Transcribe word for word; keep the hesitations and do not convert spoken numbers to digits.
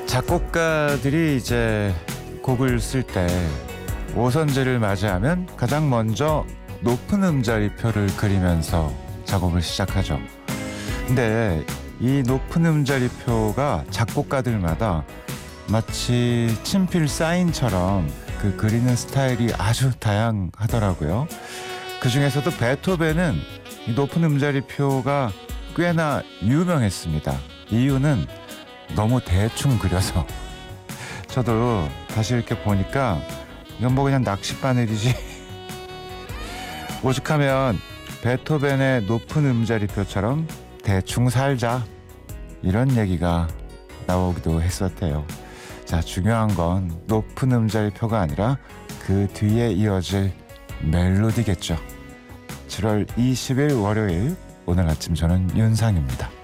작곡가들이 이제 곡을 쓸 때 오선지를 맞이하면 가장 먼저 높은 음자리표를 그리면서 작업을 시작하죠. 근데 이 높은 음자리표가 작곡가들마다 마치 친필 사인처럼 그 그리는 스타일이 아주 다양하더라고요. 그 중에서도 베토벤은 이 높은 음자리표가 꽤나 유명했습니다. 이유는 너무 대충 그려서. 저도 다시 이렇게 보니까 이건 뭐 그냥 낚싯바늘이지. 오죽하면 베토벤의 높은 음자리표처럼 대충 살자, 이런 얘기가 나오기도 했었대요. 자, 중요한 건 높은 음자리표가 아니라 그 뒤에 이어질 멜로디겠죠. 칠월 이십일 월요일, 오늘 아침 저는 윤상입니다.